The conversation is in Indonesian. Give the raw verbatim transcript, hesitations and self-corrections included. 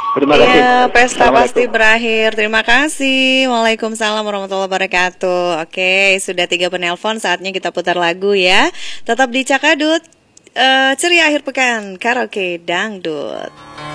Terima kasih. Iya, pesta pasti Assalamualaikum. berakhir. Terima kasih. Waalaikumsalam warahmatullahi wabarakatuh. Oke, sudah tiga penelpon, saatnya kita putar lagu ya. Tetap di Cakadut, eh, ceria akhir pekan, karaoke dangdut.